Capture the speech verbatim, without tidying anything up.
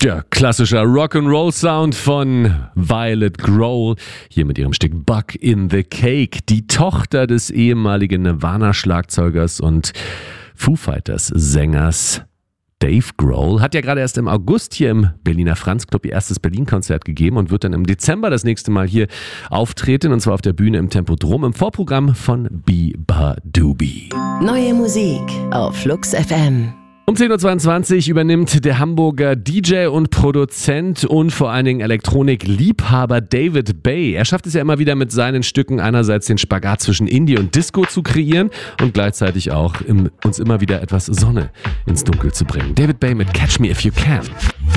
Der klassische Rock'n'Roll-Sound von Violet Grohl, hier mit ihrem Stück Bug in the Cake, die Tochter des ehemaligen Nirvana-Schlagzeugers und Foo Fighters-Sängers Dave Grohl, hat ja gerade erst im August hier im Berliner Franz Club ihr erstes Berlin-Konzert gegeben und wird dann im Dezember das nächste Mal hier auftreten, und zwar auf der Bühne im Tempodrom im Vorprogramm von Beabadoobee. Neue Musik auf Flux F M. Um zehn Uhr zweiundzwanzig übernimmt der Hamburger D J und Produzent und vor allen Dingen Elektronikliebhaber David Bay. Er schafft es ja immer wieder mit seinen Stücken einerseits den Spagat zwischen Indie und Disco zu kreieren und gleichzeitig auch im, uns immer wieder etwas Sonne ins Dunkel zu bringen. David Bay mit Catch Me If You Can.